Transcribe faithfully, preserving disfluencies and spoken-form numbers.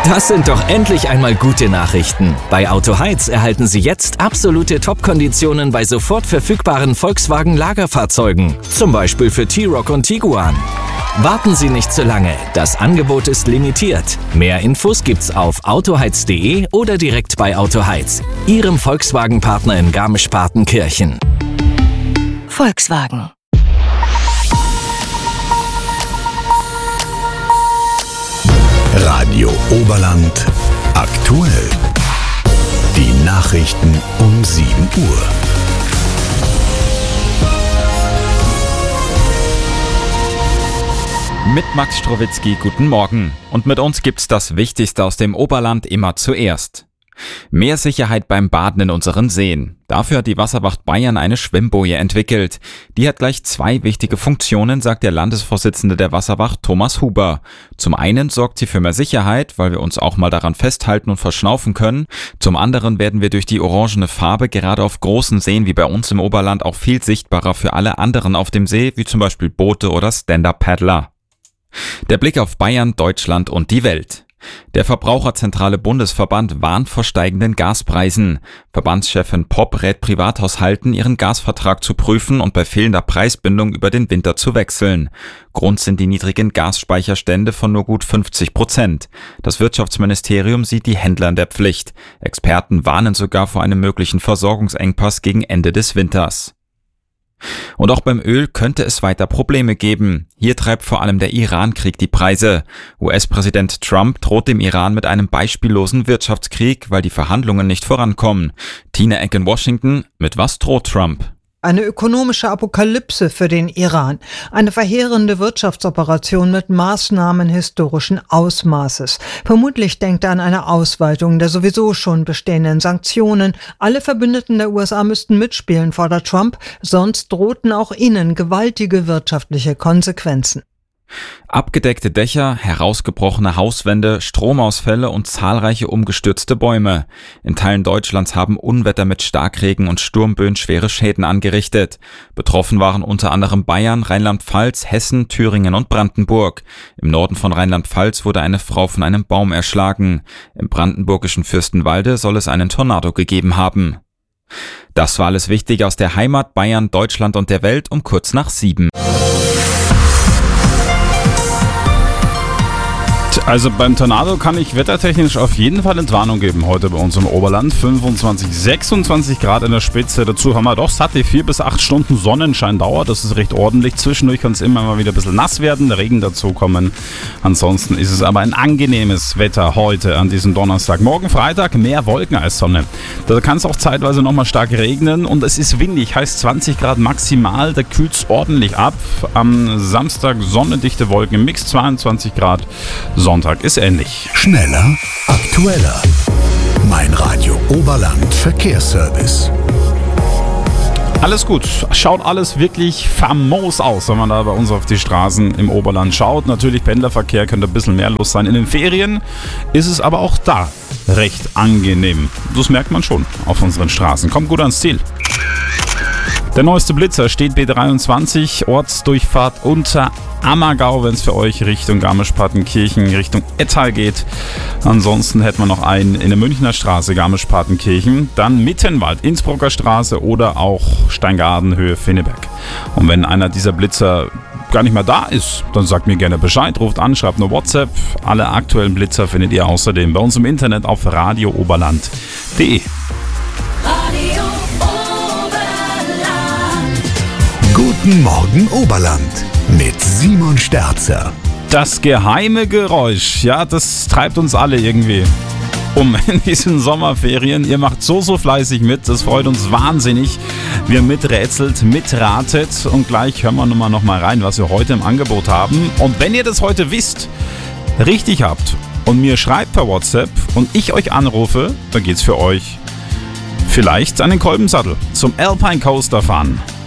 Das sind doch endlich einmal gute Nachrichten. Bei Autoheiz erhalten Sie jetzt absolute Top-Konditionen bei sofort verfügbaren Volkswagen-Lagerfahrzeugen. Zum Beispiel für T-Roc und Tiguan. Warten Sie nicht zu lange. Das Angebot ist limitiert. Mehr Infos gibt's auf autoheiz punkt de oder direkt bei Autoheiz, Ihrem Volkswagen-Partner in Garmisch-Partenkirchen. Volkswagen. Radio Oberland aktuell. Die Nachrichten um sieben Uhr. Mit Max Strowitzki, guten Morgen. Und mit uns gibt's das Wichtigste aus dem Oberland immer zuerst. Mehr Sicherheit beim Baden in unseren Seen. Dafür hat die Wasserwacht Bayern eine Schwimmboje entwickelt. Die hat gleich zwei wichtige Funktionen, sagt der Landesvorsitzende der Wasserwacht Thomas Huber. Zum einen sorgt sie für mehr Sicherheit, weil wir uns auch mal daran festhalten und verschnaufen können. Zum anderen werden wir durch die orangene Farbe gerade auf großen Seen wie bei uns im Oberland auch viel sichtbarer für alle anderen auf dem See, wie zum Beispiel Boote oder Stand-Up-Paddler. Der Blick auf Bayern, Deutschland und die Welt. Der Verbraucherzentrale Bundesverband warnt vor steigenden Gaspreisen. Verbandschefin Popp rät Privathaushalten, ihren Gasvertrag zu prüfen und bei fehlender Preisbindung über den Winter zu wechseln. Grund sind die niedrigen Gasspeicherstände von nur gut fünfzig Prozent. Das Wirtschaftsministerium sieht die Händler in der Pflicht. Experten warnen sogar vor einem möglichen Versorgungsengpass gegen Ende des Winters. Und auch beim Öl könnte es weiter Probleme geben. Hier treibt vor allem der Iran-Krieg die Preise. U S-Präsident Trump droht dem Iran mit einem beispiellosen Wirtschaftskrieg, weil die Verhandlungen nicht vorankommen. Tina Eck in Washington, mit was droht Trump? Eine ökonomische Apokalypse für den Iran. Eine verheerende Wirtschaftsoperation mit Maßnahmen historischen Ausmaßes. Vermutlich denkt er an eine Ausweitung der sowieso schon bestehenden Sanktionen. Alle Verbündeten der U S A müssten mitspielen, fordert Trump, sonst drohten auch ihnen gewaltige wirtschaftliche Konsequenzen. Abgedeckte Dächer, herausgebrochene Hauswände, Stromausfälle und zahlreiche umgestürzte Bäume. In Teilen Deutschlands haben Unwetter mit Starkregen und Sturmböen schwere Schäden angerichtet. Betroffen waren unter anderem Bayern, Rheinland-Pfalz, Hessen, Thüringen und Brandenburg. Im Norden von Rheinland-Pfalz wurde eine Frau von einem Baum erschlagen. Im brandenburgischen Fürstenwalde soll es einen Tornado gegeben haben. Das war alles Wichtige aus der Heimat, Bayern, Deutschland und der Welt um kurz nach sieben. Also beim Tornado kann ich wettertechnisch auf jeden Fall Entwarnung geben heute bei uns im Oberland. fünfundzwanzig, sechsundzwanzig Grad in der Spitze. Dazu haben wir doch satte vier bis acht Stunden Sonnenscheindauer. Das ist recht ordentlich. Zwischendurch kann es immer mal wieder ein bisschen nass werden, Regen dazu kommen. Ansonsten ist es aber ein angenehmes Wetter heute an diesem Donnerstag. Morgen Freitag mehr Wolken als Sonne. Da kann es auch zeitweise nochmal stark regnen und es ist windig, heißt zwanzig Grad maximal. Da kühlt es ordentlich ab. Am Samstag sonnendichte Wolken im Mix, zweiundzwanzig Grad. Sonntag ist ähnlich. Schneller, aktueller. Mein Radio Oberland Verkehrsservice. Alles gut. Schaut alles wirklich famos aus, wenn man da bei uns auf die Straßen im Oberland schaut. Natürlich Pendlerverkehr könnte ein bisschen mehr los sein. In den Ferien ist es aber auch da recht angenehm. Das merkt man schon auf unseren Straßen. Kommt gut ans Ziel. Der neueste Blitzer steht B dreiundzwanzig, Ortsdurchfahrt unter Ammergau, wenn es für euch Richtung Garmisch-Partenkirchen, Richtung Ettal geht. Ansonsten hätten wir noch einen in der Münchner Straße, Garmisch-Partenkirchen. Dann Mittenwald, Innsbrucker Straße oder auch Steingaden, Höhe Finneberg. Und wenn einer dieser Blitzer gar nicht mehr da ist, dann sagt mir gerne Bescheid, ruft an, schreibt eine WhatsApp. Alle aktuellen Blitzer findet ihr außerdem bei uns im Internet auf radio oberland punkt de. Guten Morgen Oberland mit Simon Sterzer. Das geheime Geräusch, ja, das treibt uns alle irgendwie um in diesen Sommerferien. Ihr macht so, so fleißig mit, das freut uns wahnsinnig. Wir miträtselt, mitratet und gleich hören wir nochmal noch mal rein, was wir heute im Angebot haben. Und wenn ihr das heute wisst, richtig habt und mir schreibt per WhatsApp und ich euch anrufe, dann geht's für euch vielleicht an den Kolbensattel zum Alpine Coaster fahren.